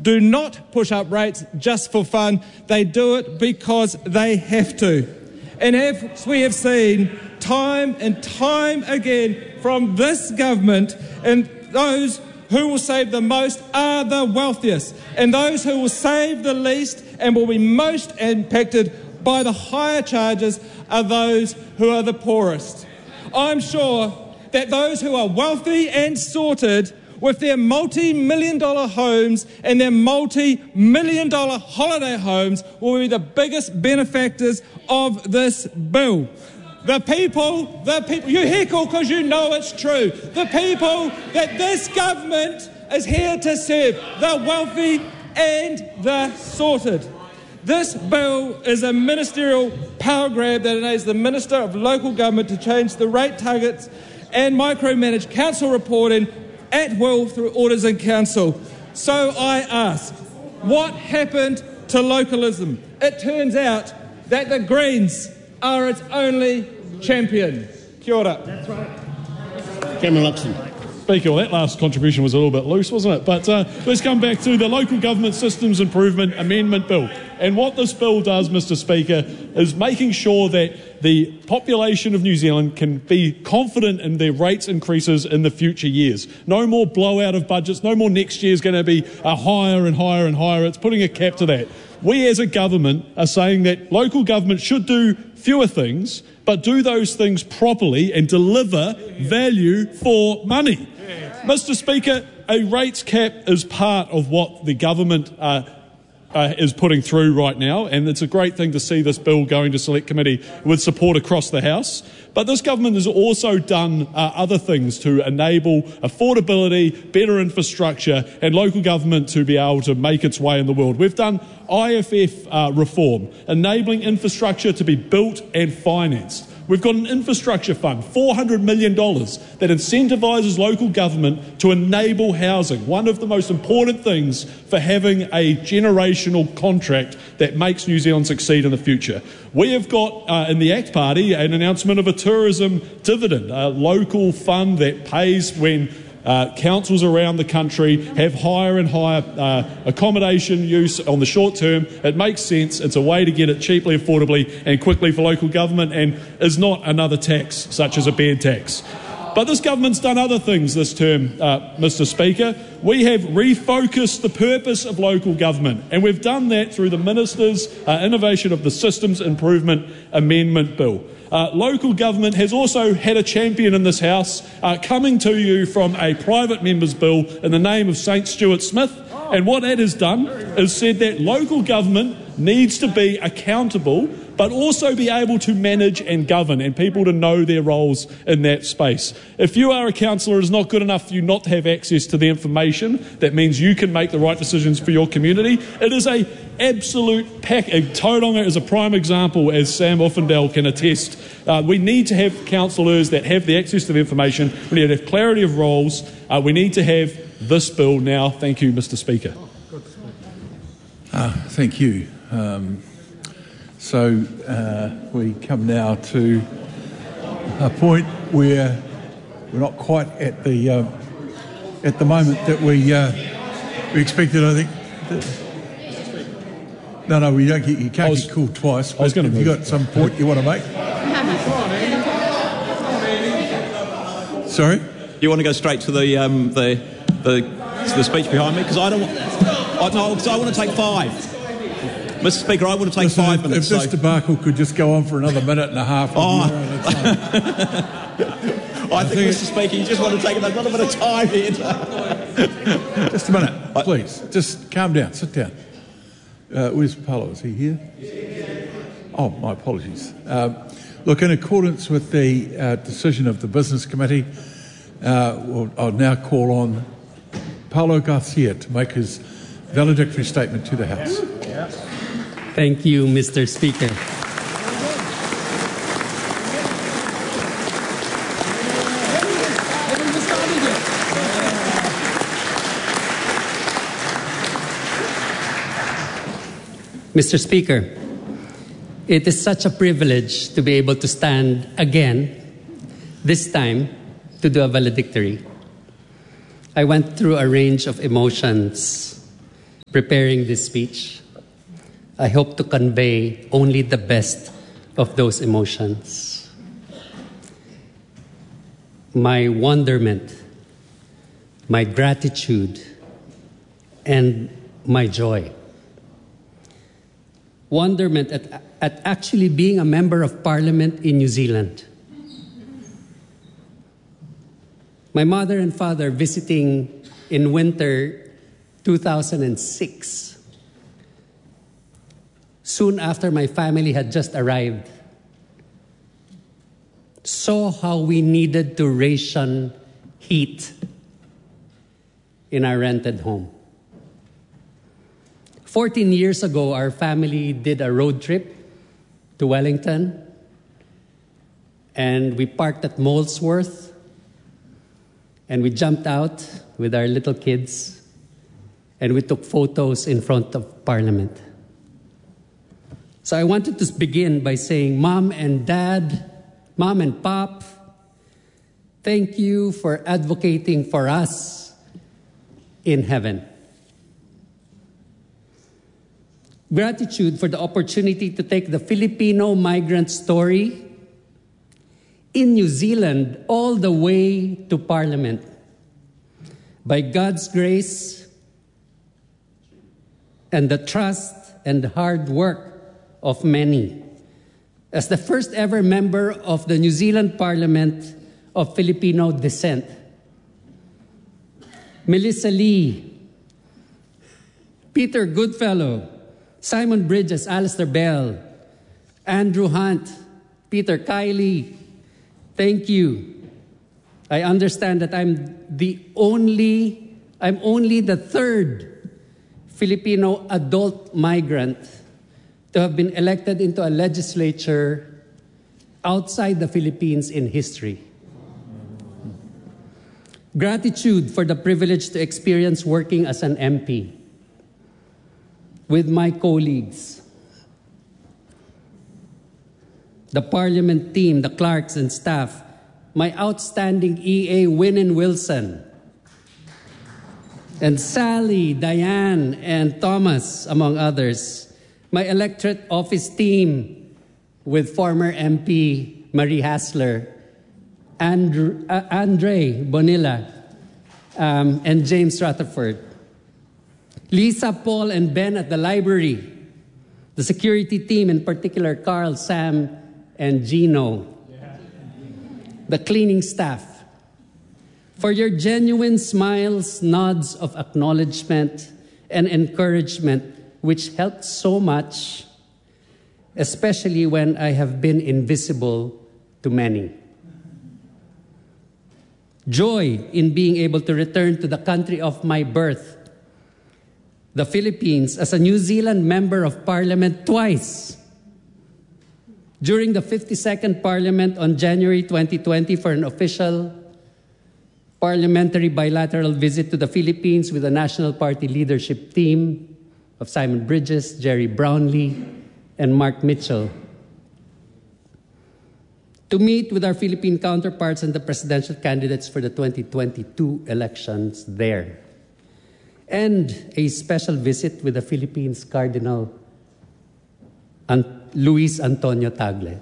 do not push up rates just for fun. They do it because they have to. And as we have seen time and time again from this government, and those who will save the most are the wealthiest, and those who will save the least and will be most impacted by the higher charges are those who are the poorest. I'm sure that those who are wealthy and sorted with their multi-million-dollar homes and their multi-million-dollar holiday homes will be the biggest benefactors of this bill. The people, you heckle because you know it's true. The people that this government is here to serve, the wealthy and the sorted. This bill is a ministerial power grab that enables the Minister of Local Government to change the rate targets and micromanage council reporting at will through orders in council. So I ask, what happened to localism? It turns out that the Greens are its only champion. Kia ora. That's right. Cameron Luxon. Speaker, well, that last contribution was a little bit loose, wasn't it? But let's come back to the Local Government Systems Improvement Amendment Bill. And what this bill does, Mr Speaker, is making sure that the population of New Zealand can be confident in their rates increases in the future years. No more blowout of budgets, no more next year is going to be higher and higher and higher. It's putting a cap to that. We as a government are saying that local government should do fewer things, but do those things properly and deliver value for money. Mr Speaker, a rates cap is part of what the government is putting through right now, and it's a great thing to see this bill going to Select Committee with support across the House. But this government has also done other things to enable affordability, better infrastructure, and local government to be able to make its way in the world. We've done IFF reform, enabling infrastructure to be built and financed. We've got an infrastructure fund, $400 million, that incentivises local government to enable housing, one of the most important things for having a generational contract that makes New Zealand succeed in the future. We have got in the ACT Party an announcement of a tourism dividend, a local fund that pays when councils around the country have higher and higher accommodation use on the short term. It makes sense. It's a way to get it cheaply, affordably and quickly for local government, and is not another tax such as a bed tax. But this government's done other things this term, Mr Speaker. We have refocused the purpose of local government, and we've done that through the Minister's innovation of the Systems Improvement Amendment Bill. Local government has also had a champion in this House coming to you from a private member's bill in the name of St Stuart Smith, and what that has done is said that local government needs to be accountable but also be able to manage and govern, and people to know their roles in that space. If you are a councillor, it is not good enough for you not to have access to the information that means you can make the right decisions for your community. It is a absolute pack. Tauranga is a prime example, as Sam Offendale can attest. We need to have councillors that have the access to the information. We need to have clarity of roles. We need to have this bill now. Thank you, Mr Speaker. Thank you. So we come now to a point where we're not quite at the moment that we expected, I think. No, we don't get, you can't get called twice. I was going to move. Have you got some point you want to make? Sorry? You want to go straight to the speech behind me? Because I don't want... because I want to take 5. Mr Speaker, I want to take 5 minutes. If this debacle could just go on for another minute and a half. I think, Mr Speaker, you just want to take a little bit of time here. Just a minute, please. Just calm down, sit down. Where's Paulo? Is he here? Oh, my apologies. Look, in accordance with the decision of the Business Committee, I'll now call on Paulo Garcia to make his valedictory statement to the House. Thank you, Mr. Speaker. Mr. Speaker, it is such a privilege to be able to stand again, this time to do a valedictory. I went through a range of emotions preparing this speech, I hope to convey only the best of those emotions. My wonderment, my gratitude, and my joy. Wonderment at actually being a member of Parliament in New Zealand. My mother and father visiting in winter 2006, soon after my family had just arrived, saw how we needed to ration heat in our rented home. 14 years ago, our family did a road trip to Wellington, and we parked at Molesworth, and we jumped out with our little kids, and we took photos in front of Parliament. So I wanted to begin by saying, Mom and Dad, Mom and Pop, thank you for advocating for us in heaven. Gratitude for the opportunity to take the Filipino migrant story in New Zealand all the way to Parliament. By God's grace and the trust and hard work of many, as the first ever member of the New Zealand Parliament of Filipino descent. Melissa Lee, Peter Goodfellow, Simon Bridges, Alistair Bell, Andrew Hunt, Peter Kiley, thank you. I understand that I'm only the third Filipino adult migrant to have been elected into a legislature outside the Philippines in history. Gratitude for the privilege to experience working as an MP with my colleagues, the Parliament team, the clerks and staff, my outstanding EA, Winnie Wilson, and Sally, Diane, and Thomas, among others, my electorate office team with former MP Marie Hassler, Andre Bonilla, and James Rutherford, Lisa, Paul, and Ben at the library, the security team, in particular Carl, Sam, and Gino, the cleaning staff, for your genuine smiles, nods of acknowledgement, and encouragement, which helped so much, especially when I have been invisible to many. Joy in being able to return to the country of my birth, the Philippines, as a New Zealand Member of Parliament twice. During the 52nd Parliament on January 2020 for an official parliamentary bilateral visit to the Philippines with the National Party leadership team of Simon Bridges, Jerry Brownlee, and Mark Mitchell, to meet with our Philippine counterparts and the presidential candidates for the 2022 elections there. And a special visit with the Philippines Cardinal Luis Antonio Tagle.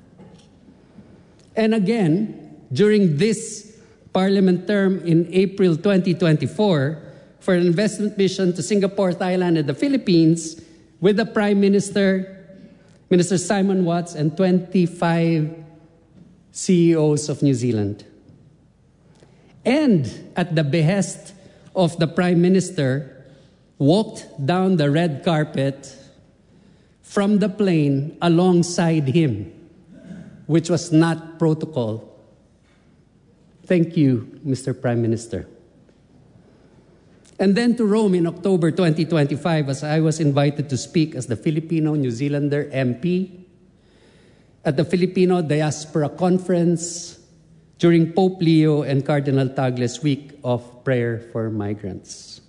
And again, during this Parliament term in April 2024, for an investment mission to Singapore, Thailand, and the Philippines with the Prime Minister, Minister Simon Watts, and 25 CEOs of New Zealand. And at the behest of the Prime Minister, walked down the red carpet from the plane alongside him, which was not protocol. Thank you, Mr. Prime Minister. And then to Rome in October 2025, as I was invited to speak as the Filipino New Zealander MP at the Filipino Diaspora Conference during Pope Leo and Cardinal Tagle's Week of Prayer for Migrants.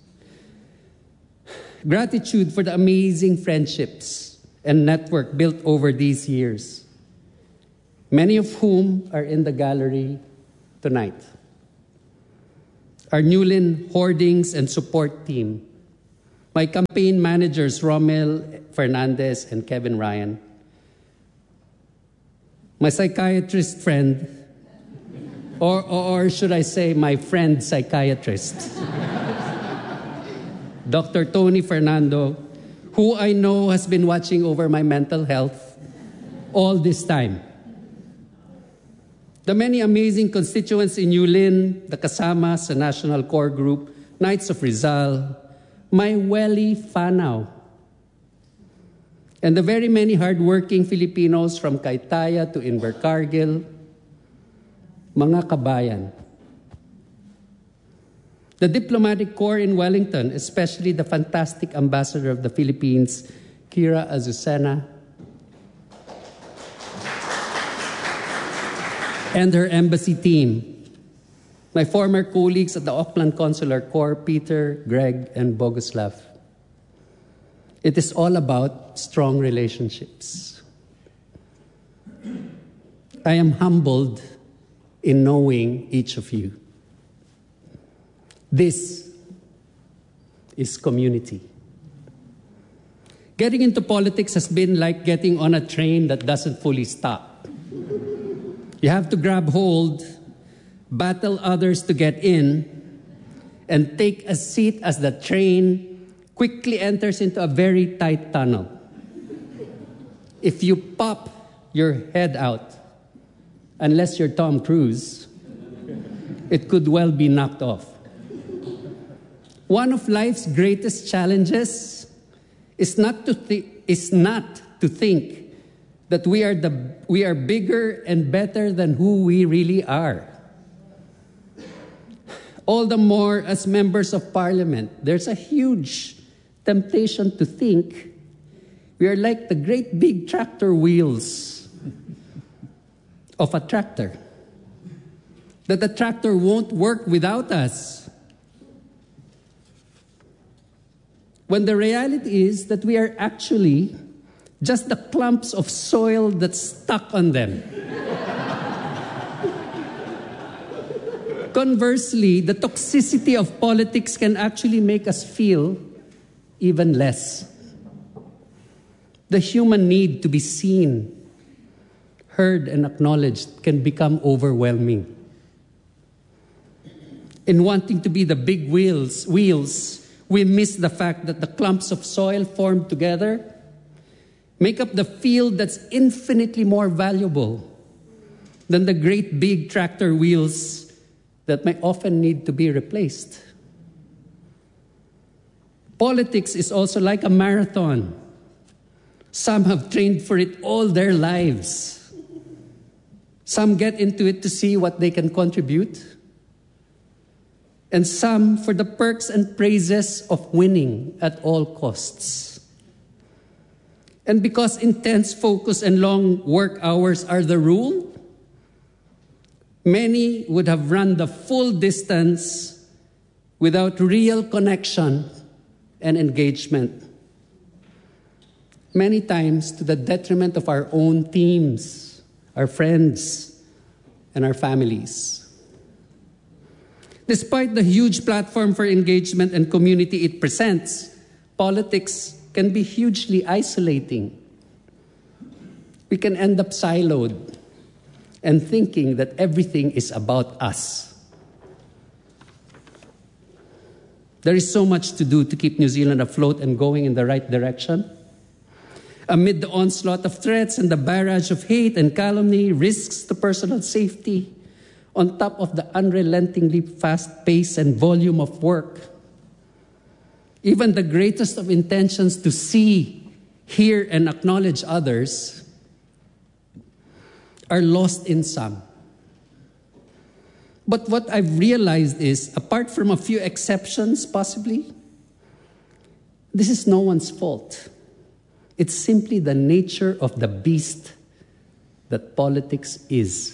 Gratitude for the amazing friendships and network built over these years, many of whom are in the gallery tonight. Our Newlyn Hoardings and support team, my campaign managers, Romel Fernandez and Kevin Ryan, my psychiatrist friend, or should I say my friend psychiatrist, Dr. Tony Fernando, who I know has been watching over my mental health all this time. The many amazing constituents in Yulin, the Kasamas, the National Core Group, Knights of Rizal, my Welly Fanao, and the very many hardworking Filipinos from Kaitaya to Invercargill, mga kabayan. The diplomatic corps in Wellington, especially the fantastic ambassador of the Philippines, Kira Azucena, and her embassy team, my former colleagues at the Auckland Consular Corps, Peter, Greg, and Boguslav. It is all about strong relationships. I am humbled in knowing each of you. This is community. Getting into politics has been like getting on a train that doesn't fully stop. You have to grab hold, battle others to get in, and take a seat as the train quickly enters into a very tight tunnel. If you pop your head out, unless you're Tom Cruise, it could well be knocked off. One of life's greatest challenges is not to think that we are bigger and better than who we really are. All the more as members of parliament, there's a huge temptation to think we are like the great big tractor wheels of a tractor, that the tractor won't work without us. When the reality is that we are actually just the clumps of soil that's stuck on them. Conversely, the toxicity of politics can actually make us feel even less. The human need to be seen, heard, and acknowledged can become overwhelming. In wanting to be the big wheels, we miss the fact that the clumps of soil formed together make up the field that's infinitely more valuable than the great big tractor wheels that may often need to be replaced. Politics is also like a marathon. Some have trained for it all their lives. Some get into it to see what they can contribute. And some for the perks and praises of winning at all costs. And because intense focus and long work hours are the rule, many would have run the full distance without real connection and engagement. Many times to the detriment of our own teams, our friends, and our families. Despite the huge platform for engagement and community it presents, politics can be hugely isolating. We can end up siloed and thinking that everything is about us. There is so much to do to keep New Zealand afloat and going in the right direction. Amid the onslaught of threats and the barrage of hate and calumny, risks to personal safety, on top of the unrelentingly fast pace and volume of work, even the greatest of intentions to see, hear, and acknowledge others are lost in some. But what I've realized is, apart from a few exceptions possibly, this is no one's fault. It's simply the nature of the beast that politics is.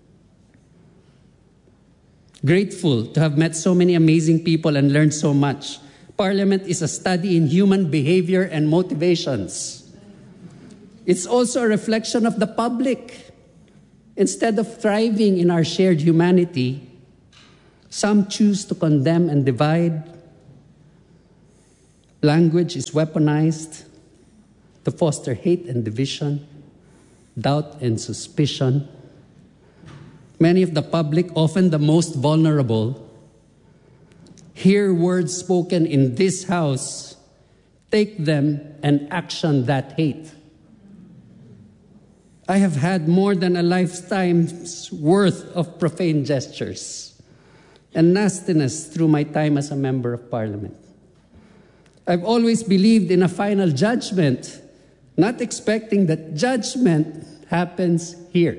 Grateful to have met so many amazing people and learned so much. Parliament is a study in human behavior and motivations. It's also a reflection of the public. Instead of thriving in our shared humanity, some choose to condemn and divide. Language is weaponized to foster hate and division, doubt and suspicion. Many of the public, often the most vulnerable, hear words spoken in this house, take them and action that hate. I have had more than a lifetime's worth of profane gestures and nastiness through my time as a member of parliament. I've always believed in a final judgment, not expecting that judgment happens here.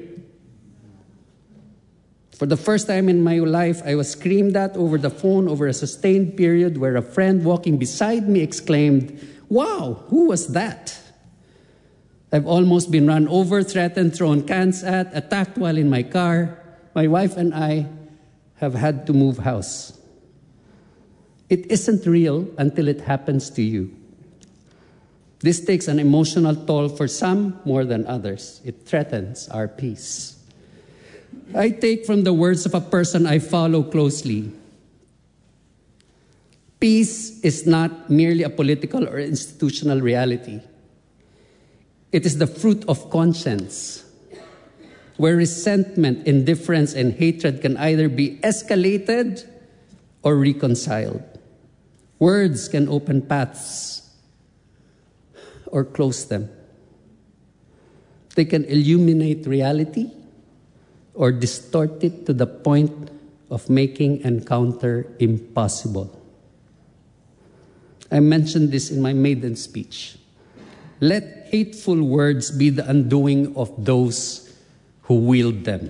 For the first time in my life, I was screamed at over the phone over a sustained period where a friend walking beside me exclaimed, "Wow, who was that?" I've almost been run over, threatened, thrown cans at, attacked while in my car. My wife and I have had to move house. It isn't real until it happens to you. This takes an emotional toll for some more than others. It threatens our peace. I take from the words of a person I follow closely. Peace is not merely a political or institutional reality. It is the fruit of conscience, where resentment, indifference, and hatred can either be escalated or reconciled. Words can open paths or close them. They can illuminate reality or distort it to the point of making encounter impossible. I mentioned this in my maiden speech. Let hateful words be the undoing of those who wield them.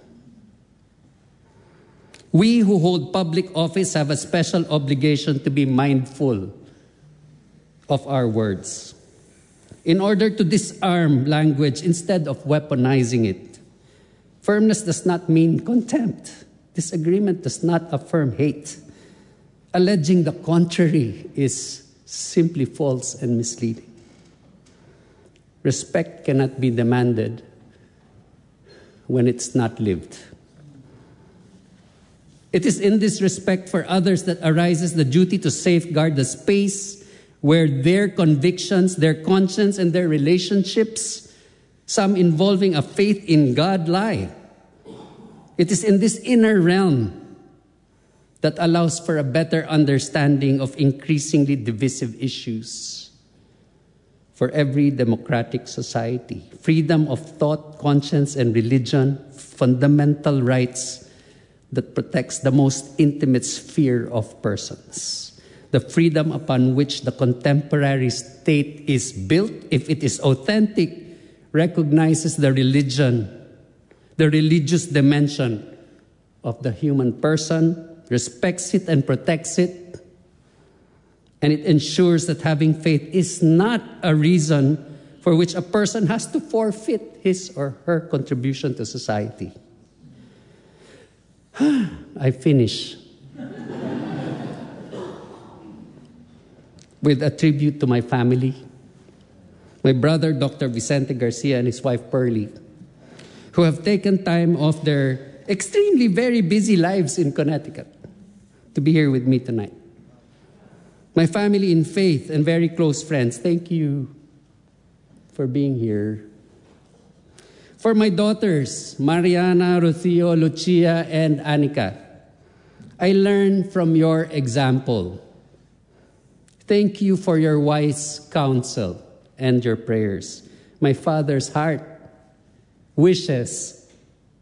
We who hold public office have a special obligation to be mindful of our words in order to disarm language instead of weaponizing it. Firmness does not mean contempt. Disagreement does not affirm hate. Alleging the contrary is simply false and misleading. Respect cannot be demanded when it's not lived. It is in this respect for others that arises the duty to safeguard the space where their convictions, their conscience, and their relationships, some involving a faith in God, lie. It is in this inner realm that allows for a better understanding of increasingly divisive issues. For every democratic society, freedom of thought, conscience, and religion, fundamental rights that protects the most intimate sphere of persons. The freedom upon which the contemporary state is built, if it is authentic, recognizes the religion, the religious dimension of the human person, respects it and protects it, and it ensures that having faith is not a reason for which a person has to forfeit his or her contribution to society. I finish with a tribute to my family, my brother, Dr. Vicente Garcia, and his wife, Pearlie, who have taken time off their extremely very busy lives in Connecticut to be here with me tonight. My family in faith and very close friends, thank you for being here. For my daughters, Mariana, Rocío, Lucia, and Anika, I learn from your example. Thank you for your wise counsel and your prayers. My father's heart wishes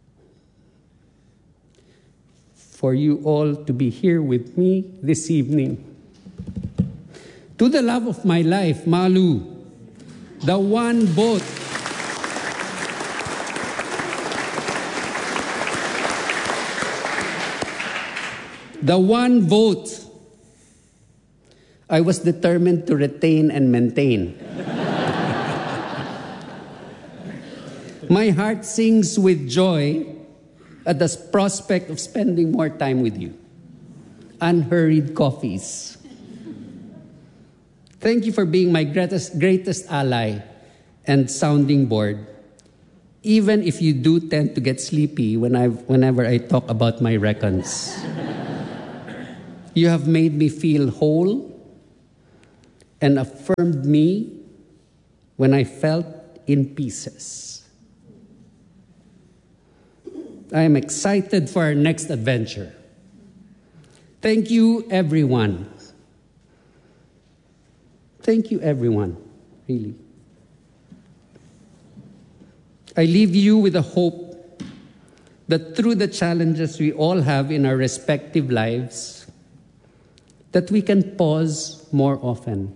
for you all to be here with me this evening. To the love of my life, Malu, the one vote I was determined to retain and maintain. My heart sings with joy at the prospect of spending more time with you. Unhurried coffees. Thank you for being my greatest ally and sounding board, even if you do tend to get sleepy whenever I talk about my reckons. You have made me feel whole, and affirmed me when I felt in pieces. I am excited for our next adventure. Thank you, everyone. Thank you, everyone, really. I leave you with a hope that through the challenges we all have in our respective lives, that we can pause more often,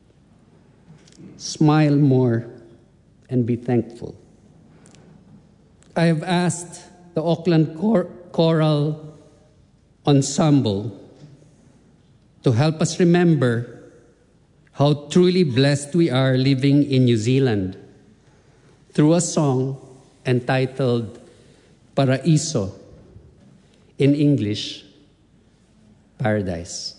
smile more, and be thankful. I have asked the Auckland Choral Ensemble to help us remember how truly blessed we are living in New Zealand through a song entitled Paraiso, in English, Paradise.